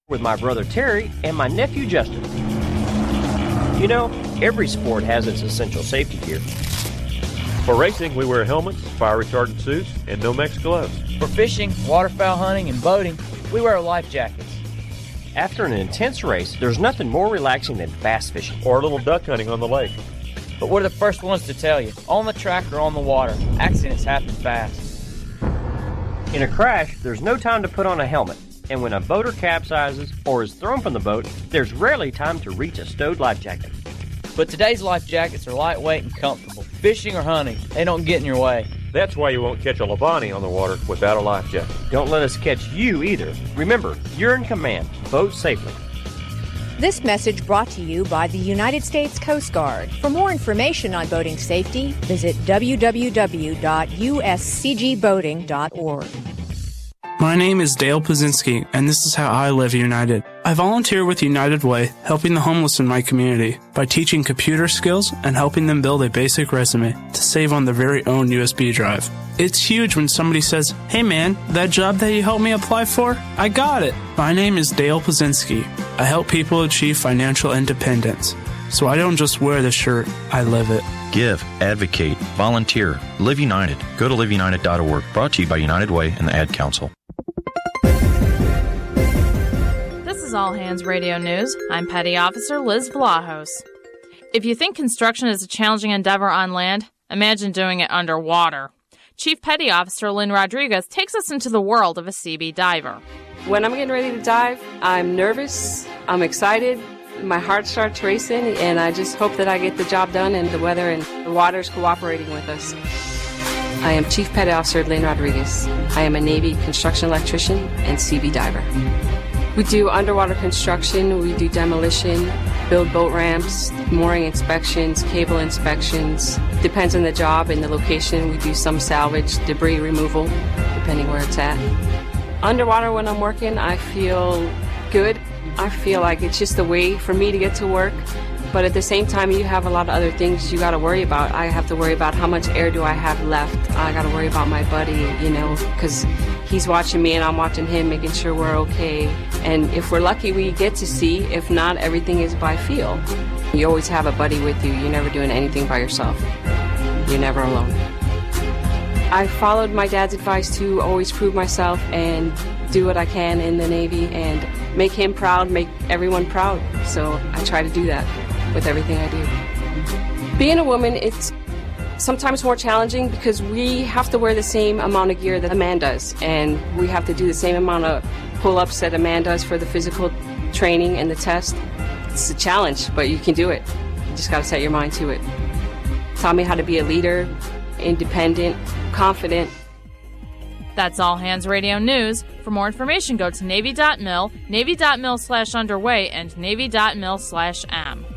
with my brother Terry and my nephew Justin. You know, every sport has its essential safety gear. For racing, we wear helmets, fire-retardant suits, and Nomex gloves. For fishing, waterfowl hunting, and boating, we wear life jackets. After an intense race, there's nothing more relaxing than bass fishing. Or a little duck hunting on the lake. But we're the first ones to tell you, on the track or on the water, accidents happen fast. In a crash, there's no time to put on a helmet. And when a boater capsizes or is thrown from the boat, there's rarely time to reach a stowed life jacket. But today's life jackets are lightweight and comfortable. Fishing or hunting, they don't get in your way. That's why you won't catch a Labani on the water without a life jacket. Don't let us catch you either. Remember, you're in command. Boat safely. This message brought to you by the United States Coast Guard. For more information on boating safety, visit www.uscgboating.org. My name is Dale Pazinski, and this is how I live United. I volunteer with United Way, helping the homeless in my community by teaching computer skills and helping them build a basic resume to save on their very own USB drive. It's huge when somebody says, "Hey man, that job that you helped me apply for, I got it." My name is Dale Pazinski. I help people achieve financial independence. So I don't just wear the shirt, I live it. Give, advocate, volunteer, Live United. Go to liveunited.org. Brought to you by United Way and the Ad Council. This is All Hands Radio News. I'm Petty Officer Liz Vlahos. If you think construction is a challenging endeavor on land, imagine doing it underwater. Chief Petty Officer Lynn Rodriguez takes us into the world of a CB diver. When I'm getting ready to dive, I'm nervous, I'm excited, my heart starts racing, and I just hope that I get the job done and the weather and the water's cooperating with us. I am Chief Petty Officer Lynn Rodriguez. I am a Navy construction electrician and CB diver. We do underwater construction, we do demolition, build boat ramps, mooring inspections, cable inspections. Depends on the job and the location. We do some salvage, debris removal, depending where it's at. Underwater when I'm working, I feel good. I feel like it's just a way for me to get to work. But at the same time, you have a lot of other things you got to worry about. I have to worry about how much air do I have left. I got to worry about my buddy, because he's watching me and I'm watching him, making sure we're okay. And if we're lucky, we get to see. If not, everything is by feel. You always have a buddy with you. You're never doing anything by yourself. You're never alone. I followed my dad's advice to always prove myself and do what I can in the Navy and make him proud, make everyone proud. So I try to do that with everything I do. Being a woman, it's sometimes more challenging because we have to wear the same amount of gear that a man does, and we have to do the same amount of pull-ups that a man does for the physical training and the test. It's a challenge, but you can do it. You just got to set your mind to it. Taught me how to be a leader, independent, confident. That's All Hands Radio News. For more information, go to Navy.mil, Navy.mil/underway, and Navy.mil/am.